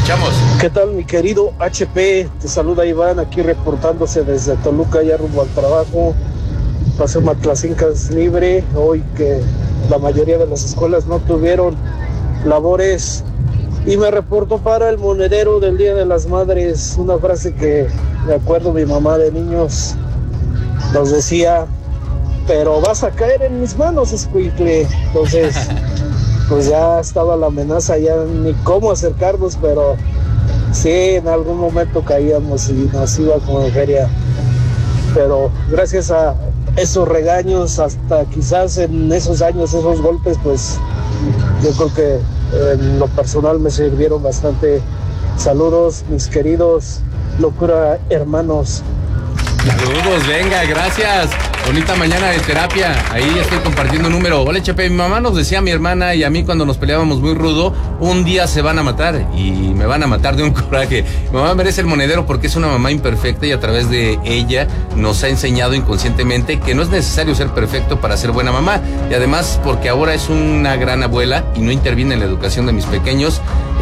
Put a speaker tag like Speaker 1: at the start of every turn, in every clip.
Speaker 1: Escuchamos.
Speaker 2: ¿Qué tal, mi querido HP? Te saluda Iván, aquí reportándose desde Toluca, ya rumbo al trabajo. Pasé Matlacincas libre, hoy que la mayoría de las escuelas no tuvieron labores. Y me reporto para el monedero del Día de las Madres, una frase que me acuerdo mi mamá de niños nos decía: pero vas a caer en mis manos, escuincle. Entonces, pues ya estaba la amenaza, ya ni cómo acercarnos, pero sí, en algún momento caíamos y nos iba como en feria. Pero gracias a esos regaños, hasta quizás en esos años, esos golpes, pues yo creo que en lo personal me sirvieron bastante. Saludos, mis queridos Locura hermanos.
Speaker 1: Saludos, venga, gracias. Bonita mañana de terapia. Ahí estoy compartiendo un número. Hola, Chepe. Mi mamá nos decía a mi hermana y a mí cuando nos peleábamos muy rudo: un día se van a matar y me van a matar de un coraje. Mi mamá merece el monedero porque es una mamá imperfecta y a través de ella nos ha enseñado inconscientemente que no es necesario ser perfecto para ser buena mamá. Y además porque ahora es una gran abuela y no interviene en la educación de mis pequeños.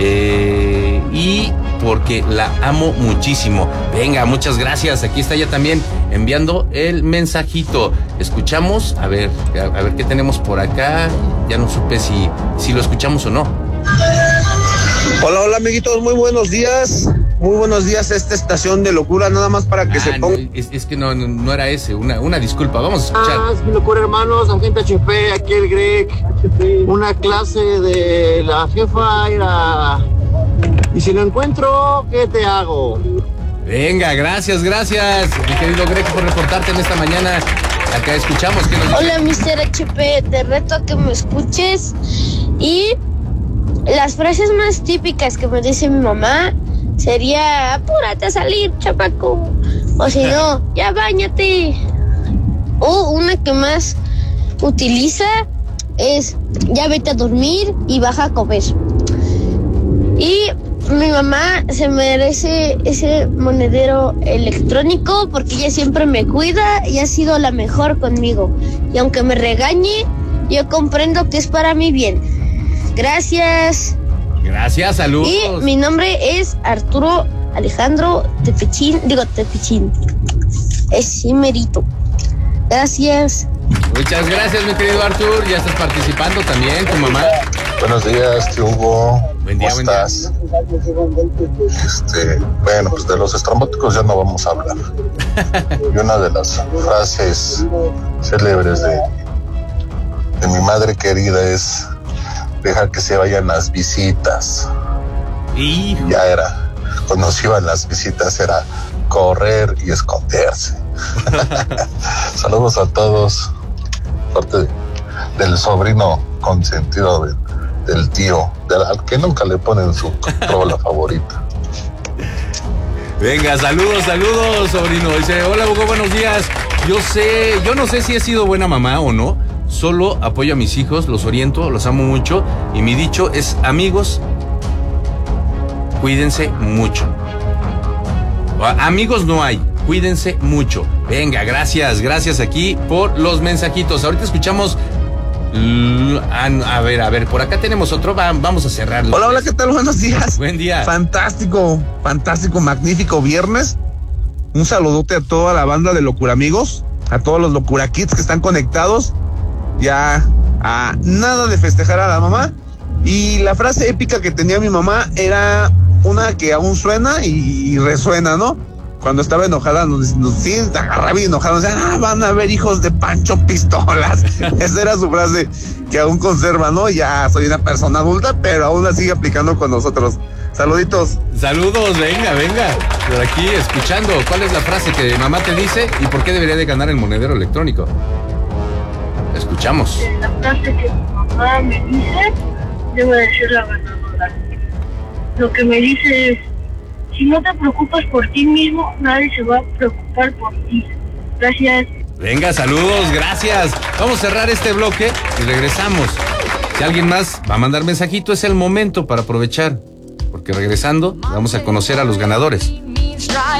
Speaker 1: Y porque la amo muchísimo. Venga, muchas gracias. Aquí está ella también enviando el mensajito. Escuchamos, a ver qué tenemos por acá. Ya no supe si lo escuchamos o no.
Speaker 3: Hola amiguitos, muy buenos días. Muy buenos días a esta estación de locura, nada más para que se ponga.
Speaker 1: No, es que no era ese, una disculpa, vamos a escuchar.
Speaker 4: Es mi locura, hermanos, agente HP, aquí el Greg. Una clase de la jefa era: y si lo encuentro, ¿qué te hago?
Speaker 1: Venga, gracias, mi querido Greg, por reportarte en esta mañana. Acá escuchamos que nos dice.
Speaker 5: Hola, Mr. HP, te reto a que me escuches. Y las frases más típicas que me dice mi mamá sería: apúrate a salir, chapaco. O si no, ya báñate. O una que más utiliza es: ya vete a dormir y baja a comer. Y mi mamá se merece ese monedero electrónico porque ella siempre me cuida y ha sido la mejor conmigo. Y aunque me regañe, yo comprendo que es para mi bien. Gracias.
Speaker 1: Gracias, saludos.
Speaker 5: Y mi nombre es Arturo Alejandro Tepichín. Es Cimerito. Gracias.
Speaker 1: Muchas gracias, mi querido Artur. Ya estás participando también, tu mamá.
Speaker 6: Buenos días, tío Hugo.
Speaker 1: Buen día,
Speaker 6: ¿Cómo estás? Bueno, pues de los estrambóticos ya no vamos a hablar. Y una de las frases célebres de mi madre querida es: deja que se vayan las visitas.
Speaker 1: Y
Speaker 6: ya era, cuando se iban las visitas era correr y esconderse. Saludos a todos, parte del sobrino consentido del tío, al que nunca le ponen su rola favorita.
Speaker 1: Venga, saludos, sobrino. Dice: hola, Hugo, buenos días. Yo no sé si he sido buena mamá o no. Solo apoyo a mis hijos, los oriento, los amo mucho. Y mi dicho es: amigos, cuídense mucho. Amigos no hay, cuídense mucho. Venga, gracias aquí por los mensajitos. Ahorita escuchamos. A ver, por acá tenemos otro. Vamos a cerrarlo.
Speaker 3: Hola, ¿qué tal? Buenos días.
Speaker 1: Buen día.
Speaker 3: Fantástico, magnífico viernes. Un saludote a toda la banda de Locura Amigos, a todos los Locura Kids que están conectados. Ya a nada de festejar a la mamá. Y la frase épica que tenía mi mamá era una que aún suena y resuena, ¿no? Cuando estaba enojada nos agarraba y enojada, nos decía: van a ver, hijos de Pancho Pistolas. Esa era su frase que aún conserva, ¿no? Ya soy una persona adulta, pero aún la sigue aplicando con nosotros. Saluditos.
Speaker 1: Saludos, venga. Por aquí escuchando, ¿cuál es la frase que mamá te dice y por qué debería de ganar el monedero electrónico? Escuchamos.
Speaker 7: La frase que mi mamá me dice, debo de ser la ganadora. Lo que me dice es: si no te preocupas por ti mismo, nadie se va a preocupar por ti. Gracias.
Speaker 1: Venga, saludos, gracias. Vamos a cerrar este bloque y regresamos. Si alguien más va a mandar mensajito, es el momento para aprovechar, porque regresando vamos a conocer a los ganadores.